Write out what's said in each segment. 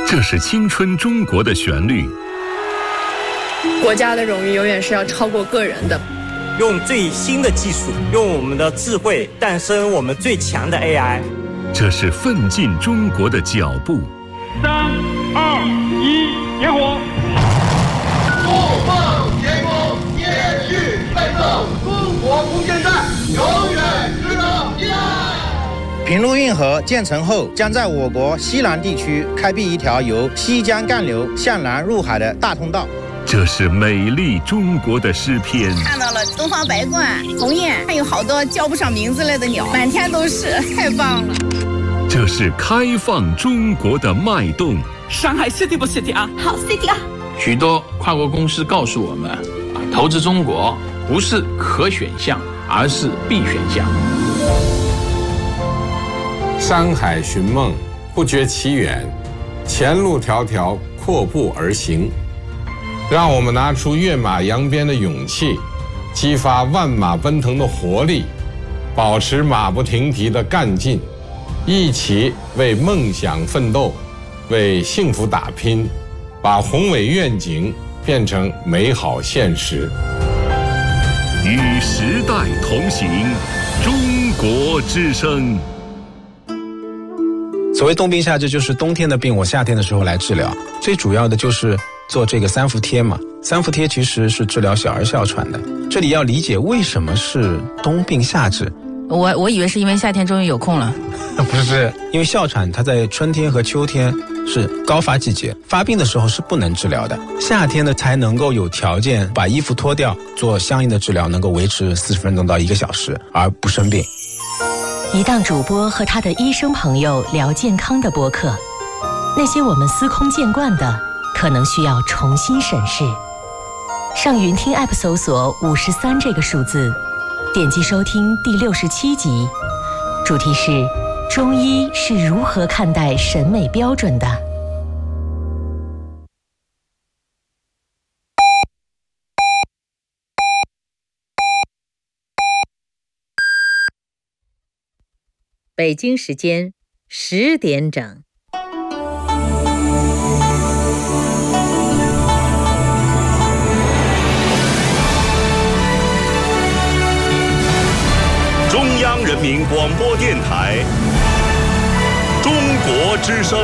这是青春中国的旋律。 国家的荣誉永远是要超过个人的。 用最新的技术，用我们的智慧诞生我们最强的 AI。 这是奋进中国的脚步。 3、2、1，点火！ 怒放天空，接续奋斗，中国空间站永远值得依赖。 平陆运河建成后，将在我国西南地区开辟一条由西江干流向南入海的大通道。 这是美丽中国的诗篇。 看到了东方白鹳、鸿雁，还有好多叫不上名字来的鸟，满天都是，太棒了。 这是开放中国的脉动。 上海 City 不 City 啊？ 好 City 啊！ 许多跨国公司告诉我们，投资中国不是可选项，而是必选项。 山海寻梦，不觉其远，前路迢迢，阔步而行。让我们拿出跃马扬鞭的勇气，激发万马奔腾的活力，保持马不停蹄的干劲，一起为梦想奋斗，为幸福打拼，把宏伟愿景变成美好现实。 与时代同行，中国之声。 所谓冬病夏治，就是冬天的病我夏天的时候来治疗，最主要的就是做这个三伏贴嘛。三伏贴其实是治疗小儿哮喘的。这里要理解为什么是冬病夏治。 我以为是因为夏天终于有空了。 不是，因为哮喘它在春天和秋天是高发季节，发病的时候是不能治疗的，夏天呢才能够有条件把衣服脱掉，做相应的治疗，能够维持40分钟到1个小时而不生病。 一档主播和他的医生朋友聊健康的播客，那些我们司空见惯的，可能需要重新审视。上云听 App 搜索53这个数字，点击收听第67集，主题是中医是如何看待审美标准的。 北京时间10点整。 中央人民广播电台中国之声。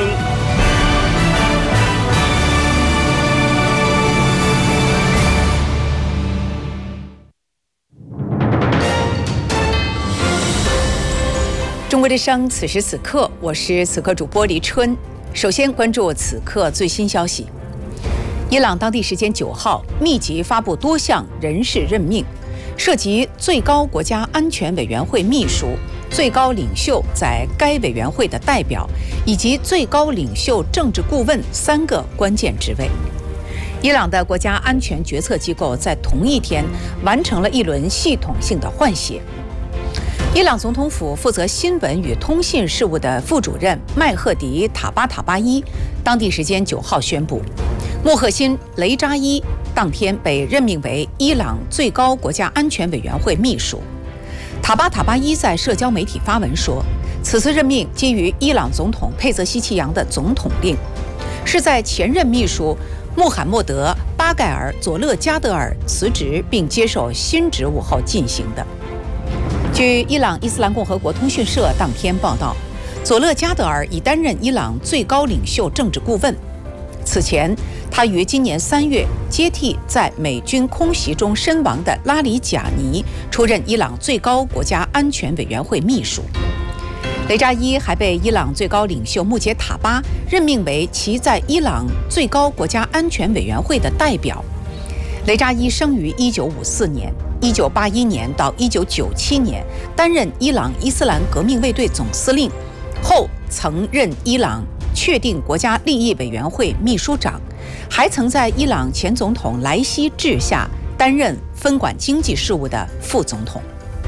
中国之声，此时此刻，我是此刻主播黎春。首先关注此刻最新消息：伊朗当地时间9号密集发布多项人事任命，涉及最高国家安全委员会秘书、最高领袖在该委员会的代表以及最高领袖政治顾问3个关键职位。伊朗的国家安全决策机构在同一天完成了一轮系统性的换血。伊朗总统府负责新闻与通信事务的副主任麦赫迪·塔巴伊当地时间9号宣布，穆赫辛·雷扎伊当天被任命为伊朗最高国家安全委员会秘书。塔巴伊在社交媒体发文说，此次任命基于伊朗总统佩泽西奇扬的总统令，是在前任秘书穆罕默德·巴盖尔·佐勒加德尔辞职并接受新职务后进行的。据伊朗伊斯兰共和国通讯社当天报道，佐勒加德尔已担任伊朗最高领袖政治顾问。此前，他于今年3月接替在美军空袭中身亡的拉里贾尼，出任伊朗最高国家安全委员会秘书。雷扎伊还被伊朗最高领袖穆杰塔巴任命为其在伊朗最高国家安全委员会的代表。雷扎伊生于1954年，1981年到1997年担任伊朗伊斯兰革命卫队总司令，后曾任伊朗确定国家利益委员会秘书长，还曾在伊朗前总统莱西治下担任分管经济事务的副总统。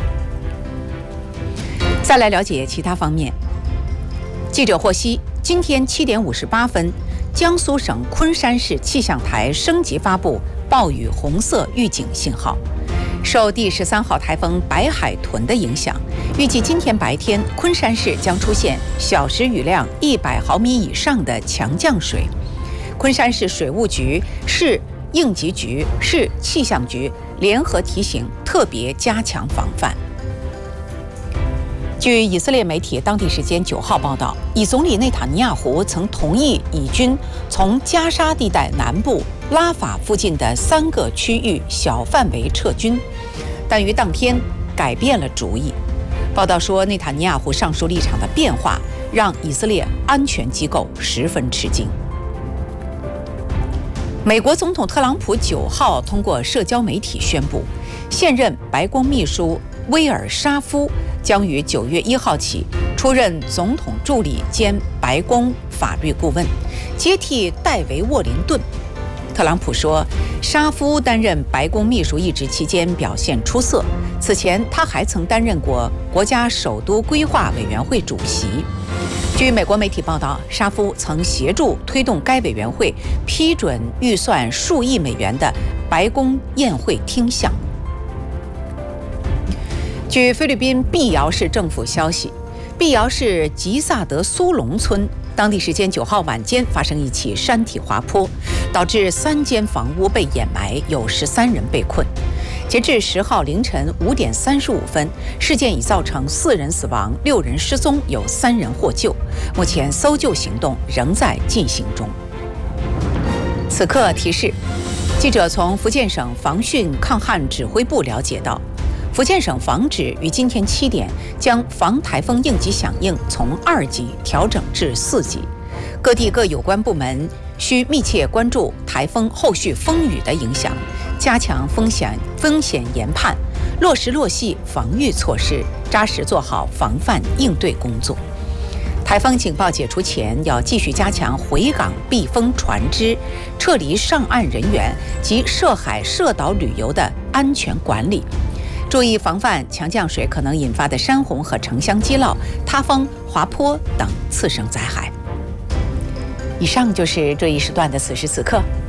再来了解其他方面。记者获悉，今天7点58分，江苏省昆山市气象台升级发布暴雨红色预警信号。 受第13号台风白海豚的影响，预计今天白天昆山市将出现小时雨量100毫米以上的强降水。昆山市水务局、市应急局、市气象局联合提醒，特别加强防范。据以色列媒体当地时间9号报道，以总理内塔尼亚胡曾同意以军从加沙地带南部拉法附近的3个区域小范围撤军，但于当天改变了主意。报道说，内塔尼亚胡上述立场的变化让以色列安全机构十分吃惊。美国总统特朗普9号通过社交媒体宣布，现任白宫秘书威尔·沙夫将于9月1号起出任总统助理兼白宫法律顾问，接替戴维·沃林顿。特朗普说，沙夫担任白宫秘书一职期间表现出色，此前他还曾担任过国家首都规划委员会主席。据美国媒体报道，沙夫曾协助推动该委员会批准预算数亿美元的白宫宴会厅项目。据菲律宾碧瑶市政府消息，碧瑶市吉萨德苏隆村当地时间9号晚间发生一起山体滑坡，导致3间房屋被掩埋，有13人被困。截至10号凌晨5点35分，事件已造成4人死亡，6人失踪，有3人获救。目前搜救行动仍在进行中。此刻提示，记者从福建省防汛抗旱指挥部了解到，福建省防指于今天7点将防台风应急响应从2级调整至4级，各地各有关部门需密切关注台风后续风雨的影响，加强风险研判，落实落细防御措施，扎实做好防范应对工作。台风警报解除前，要继续加强回港避风船只、撤离上岸人员及涉海涉岛旅游的安全管理，注意防范强降水可能引发的山洪和城乡积涝、塌方、滑坡等次生灾害。以上就是这一时段的此时此刻，